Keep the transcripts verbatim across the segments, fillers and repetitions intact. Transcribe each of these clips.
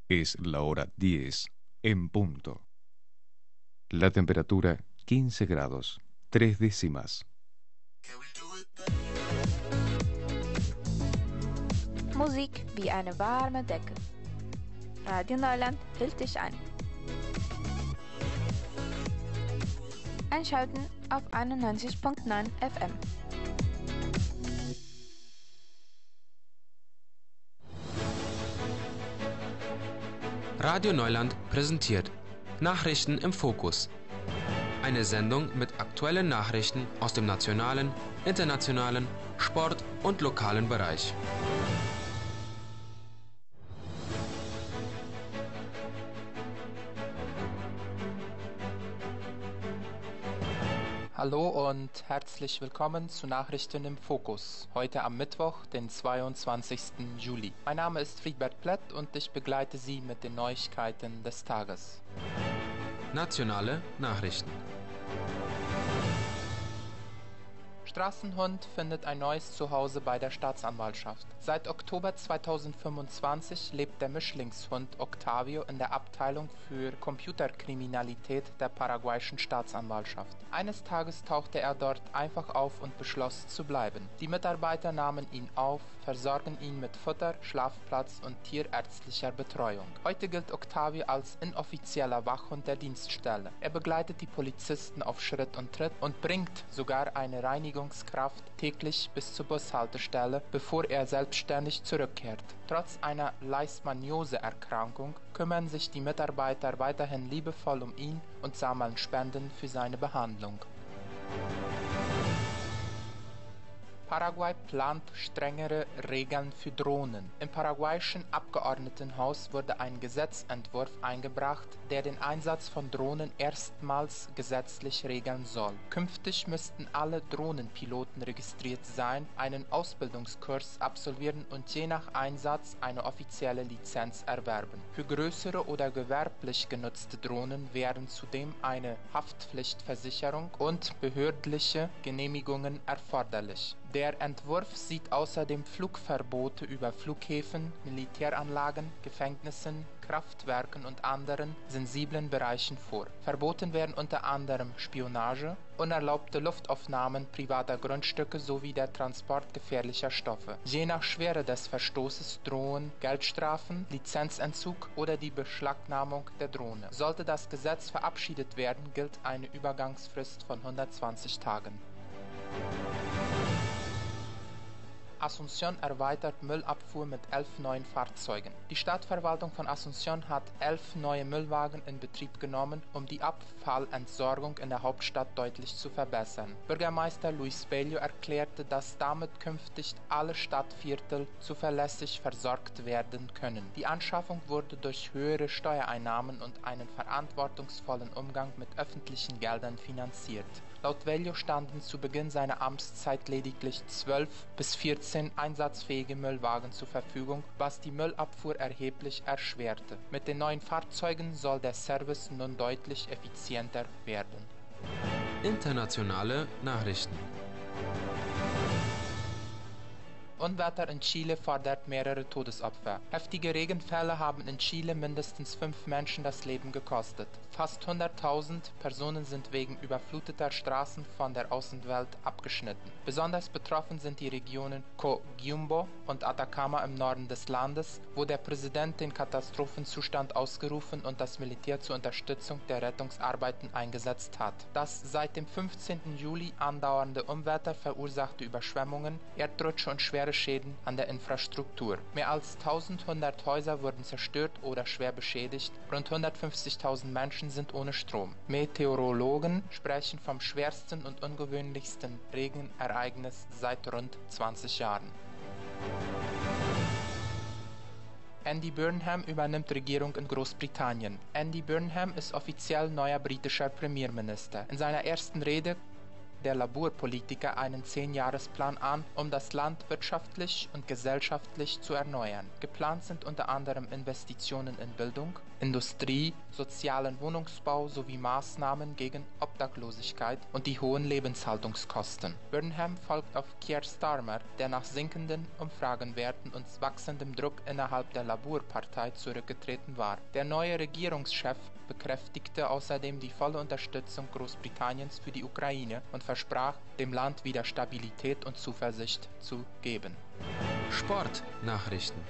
Es la hora diez en punto. La temperatura quince grados, tres décimas. Musik wie eine warme Decke. Radio Neuland hält dich an. Einschalten auf einundneunzig Komma neun F M. Radio Neuland präsentiert Nachrichten im Fokus. Eine Sendung mit aktuellen Nachrichten aus dem nationalen, internationalen, Sport- und lokalen Bereich. Hallo und herzlich willkommen zu Nachrichten im Fokus, heute am Mittwoch, den zweiundzwanzigsten Juli. Mein Name ist Friedbert Plett und ich begleite Sie mit den Neuigkeiten des Tages. Nationale Nachrichten. Straßenhund findet ein neues Zuhause bei der Staatsanwaltschaft. Seit Oktober zweitausendfünfundzwanzig lebt der Mischlingshund Octavio in der Abteilung für Computerkriminalität der paraguayischen Staatsanwaltschaft. Eines Tages tauchte er dort einfach auf und beschloss zu bleiben. Die Mitarbeiter nahmen ihn auf, versorgen ihn mit Futter, Schlafplatz und tierärztlicher Betreuung. Heute gilt Octavio als inoffizieller Wachhund der Dienststelle. Er begleitet die Polizisten auf Schritt und Tritt und bringt sogar eine Reinigung Kraft täglich bis zur Bushaltestelle, bevor er selbstständig zurückkehrt. Trotz einer Leishmaniose-Erkrankung kümmern sich die Mitarbeiter weiterhin liebevoll um ihn und sammeln Spenden für seine Behandlung. Paraguay plant strengere Regeln für Drohnen. Im paraguayischen Abgeordnetenhaus wurde ein Gesetzentwurf eingebracht, der den Einsatz von Drohnen erstmals gesetzlich regeln soll. Künftig müssten alle Drohnenpiloten registriert sein, einen Ausbildungskurs absolvieren und je nach Einsatz eine offizielle Lizenz erwerben. Für größere oder gewerblich genutzte Drohnen wären zudem eine Haftpflichtversicherung und behördliche Genehmigungen erforderlich. Der Entwurf sieht außerdem Flugverbote über Flughäfen, Militäranlagen, Gefängnissen, Kraftwerken und anderen sensiblen Bereichen vor. Verboten werden unter anderem Spionage, unerlaubte Luftaufnahmen privater Grundstücke sowie der Transport gefährlicher Stoffe. Je nach Schwere des Verstoßes drohen Geldstrafen, Lizenzentzug oder die Beschlagnahmung der Drohne. Sollte das Gesetz verabschiedet werden, gilt eine Übergangsfrist von hundertzwanzig Tagen. Asunción erweitert Müllabfuhr mit elf neuen Fahrzeugen. Die Stadtverwaltung von Asunción hat elf neue Müllwagen in Betrieb genommen, um die Abfallentsorgung in der Hauptstadt deutlich zu verbessern. Bürgermeister Luis Bello erklärte, dass damit künftig alle Stadtviertel zuverlässig versorgt werden können. Die Anschaffung wurde durch höhere Steuereinnahmen und einen verantwortungsvollen Umgang mit öffentlichen Geldern finanziert. Laut Vello standen zu Beginn seiner Amtszeit lediglich zwölf bis vierzehn einsatzfähige Müllwagen zur Verfügung, was die Müllabfuhr erheblich erschwerte. Mit den neuen Fahrzeugen soll der Service nun deutlich effizienter werden. Internationale Nachrichten. Unwetter in Chile fordert mehrere Todesopfer. Heftige Regenfälle haben in Chile mindestens fünf Menschen das Leben gekostet. Fast hunderttausend Personen sind wegen überfluteter Straßen von der Außenwelt abgeschnitten. Besonders betroffen sind die Regionen Coquimbo und Atacama im Norden des Landes, wo der Präsident den Katastrophenzustand ausgerufen und das Militär zur Unterstützung der Rettungsarbeiten eingesetzt hat. Das seit dem fünfzehnten Juli andauernde Unwetter verursachte Überschwemmungen, Erdrutsche und schwere Schäden an der Infrastruktur. Mehr als eintausendhundert Häuser wurden zerstört oder schwer beschädigt, rund hundertfünfzigtausend Menschen sind ohne Strom. Meteorologen sprechen vom schwersten und ungewöhnlichsten Regenereignis seit rund zwanzig Jahren. Andy Burnham übernimmt Regierung in Großbritannien. Andy Burnham ist offiziell neuer britischer Premierminister. In seiner ersten Rede der Labour-Politiker einen Zehn-Jahresplan an, um das Land wirtschaftlich und gesellschaftlich zu erneuern. Geplant sind unter anderem Investitionen in Bildung, Industrie, sozialen Wohnungsbau sowie Maßnahmen gegen Obdachlosigkeit und die hohen Lebenshaltungskosten. Burnham folgt auf Keir Starmer, der nach sinkenden Umfragenwerten und wachsendem Druck innerhalb der Labour-Partei zurückgetreten war. Der neue Regierungschef bekräftigte außerdem die volle Unterstützung Großbritanniens für die Ukraine und versprach, dem Land wieder Stabilität und Zuversicht zu geben. Sportnachrichten.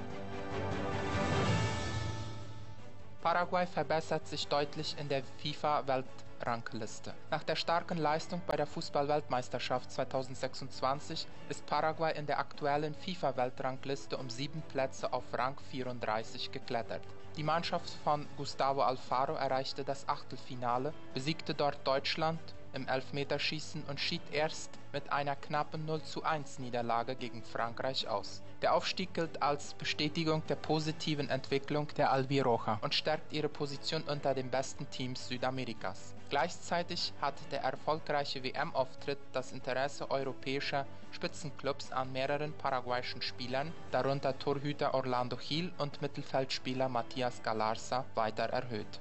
Paraguay verbessert sich deutlich in der FIFA-Weltrangliste. Nach der starken Leistung bei der Fußball-Weltmeisterschaft zweitausendsechsundzwanzig ist Paraguay in der aktuellen FIFA-Weltrangliste um sieben Plätze auf Rang vierunddreißig geklettert. Die Mannschaft von Gustavo Alfaro erreichte das Achtelfinale, besiegte dort Deutschland im Elfmeterschießen und schied erst mit einer knappen null zu eins Niederlage gegen Frankreich aus. Der Aufstieg gilt als Bestätigung der positiven Entwicklung der Albiroja und stärkt ihre Position unter den besten Teams Südamerikas. Gleichzeitig hat der erfolgreiche W M-Auftritt das Interesse europäischer Spitzenclubs an mehreren paraguayischen Spielern, darunter Torhüter Orlando Gil und Mittelfeldspieler Matías Galarza, weiter erhöht.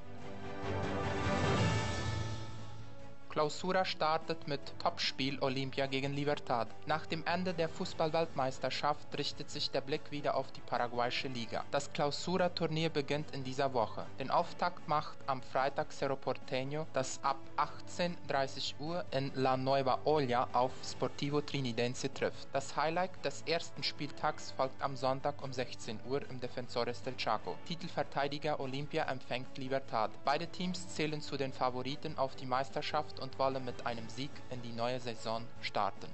Clausura startet mit Topspiel Olimpia gegen Libertad. Nach dem Ende der Fußball-Weltmeisterschaft richtet sich der Blick wieder auf die paraguayische Liga. Das Clausura-Turnier beginnt in dieser Woche. Den Auftakt macht am Freitag Cerro Porteño, das ab achtzehn Uhr dreißig Uhr in La Nueva Olla auf Sportivo Trinidense trifft. Das Highlight des ersten Spieltags folgt am Sonntag um sechzehn Uhr im Defensores del Chaco. Titelverteidiger Olimpia empfängt Libertad. Beide Teams zählen zu den Favoriten auf die Meisterschaft und wollen mit einem Sieg in die neue Saison starten.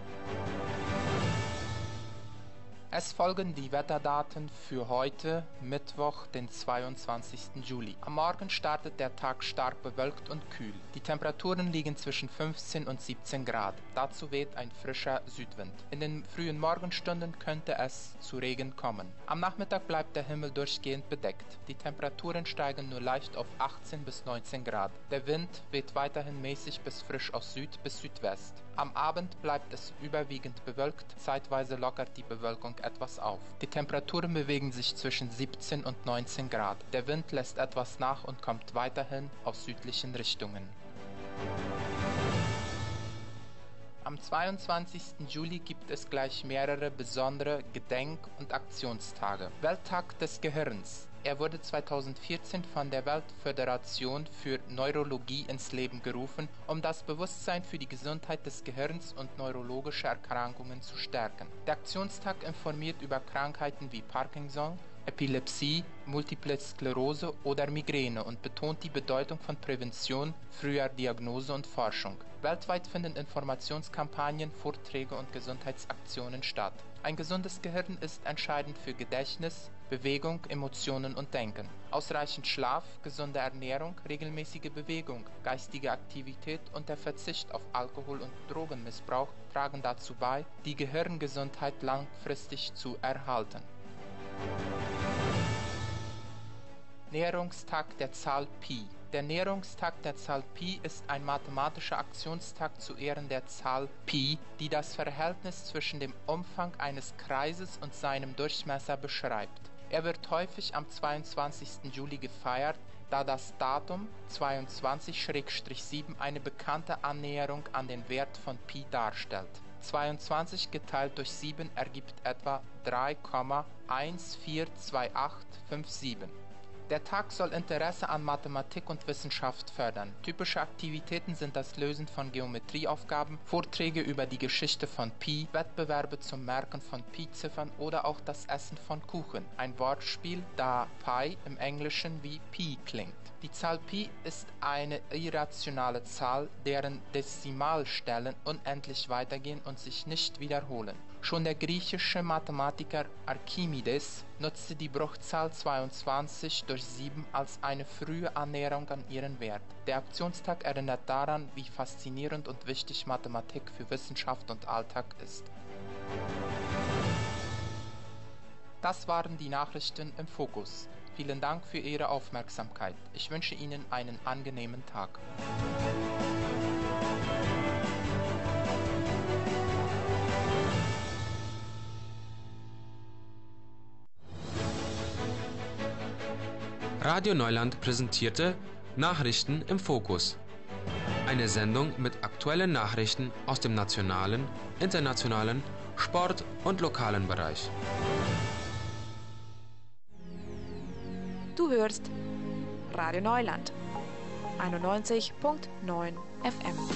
Es folgen die Wetterdaten für heute, Mittwoch, den zweiundzwanzigsten Juli. Am Morgen startet der Tag stark bewölkt und kühl. Die Temperaturen liegen zwischen fünfzehn und siebzehn Grad. Dazu weht ein frischer Südwind. In den frühen Morgenstunden könnte es zu Regen kommen. Am Nachmittag bleibt der Himmel durchgehend bedeckt. Die Temperaturen steigen nur leicht auf achtzehn bis neunzehn Grad. Der Wind weht weiterhin mäßig bis frisch aus Süd bis Südwest. Am Abend bleibt es überwiegend bewölkt, zeitweise lockert die Bewölkung etwas auf. Die Temperaturen bewegen sich zwischen siebzehn und neunzehn Grad. Der Wind lässt etwas nach und kommt weiterhin aus südlichen Richtungen. Am zweiundzwanzigsten Juli gibt es gleich mehrere besondere Gedenk- und Aktionstage. Welttag des Gehirns. Er wurde zweitausendvierzehn von der Weltföderation für Neurologie ins Leben gerufen, um das Bewusstsein für die Gesundheit des Gehirns und neurologische Erkrankungen zu stärken. Der Aktionstag informiert über Krankheiten wie Parkinson, Epilepsie, Multiple Sklerose oder Migräne und betont die Bedeutung von Prävention, früher Diagnose und Forschung. Weltweit finden Informationskampagnen, Vorträge und Gesundheitsaktionen statt. Ein gesundes Gehirn ist entscheidend für Gedächtnis, Bewegung, Emotionen und Denken. Ausreichend Schlaf, gesunde Ernährung, regelmäßige Bewegung, geistige Aktivität und der Verzicht auf Alkohol- und Drogenmissbrauch tragen dazu bei, die Gehirngesundheit langfristig zu erhalten. Näherungstag der Zahl Pi. Der Näherungstag der Zahl Pi ist ein mathematischer Aktionstag zu Ehren der Zahl Pi, die das Verhältnis zwischen dem Umfang eines Kreises und seinem Durchmesser beschreibt. Er wird häufig am zweiundzwanzigsten Juli gefeiert, da das Datum zweiundzwanzig sieben eine bekannte Annäherung an den Wert von Pi darstellt. zweiundzwanzig geteilt durch sieben ergibt etwa drei Komma eins vier zwei acht fünf sieben. Der Tag soll Interesse an Mathematik und Wissenschaft fördern. Typische Aktivitäten sind das Lösen von Geometrieaufgaben, Vorträge über die Geschichte von Pi, Wettbewerbe zum Merken von Pi-Ziffern oder auch das Essen von Kuchen. Ein Wortspiel, da Pi im Englischen wie Pi klingt. Die Zahl Pi ist eine irrationale Zahl, deren Dezimalstellen unendlich weitergehen und sich nicht wiederholen. Schon der griechische Mathematiker Archimedes nutzte die Bruchzahl zweiundzwanzig durch sieben als eine frühe Annäherung an ihren Wert. Der Aktionstag erinnert daran, wie faszinierend und wichtig Mathematik für Wissenschaft und Alltag ist. Das waren die Nachrichten im Fokus. Vielen Dank für Ihre Aufmerksamkeit. Ich wünsche Ihnen einen angenehmen Tag. Radio Neuland präsentierte Nachrichten im Fokus. Eine Sendung mit aktuellen Nachrichten aus dem nationalen, internationalen, Sport- und lokalen Bereich. Du hörst Radio Neuland einundneunzig Komma neun F M.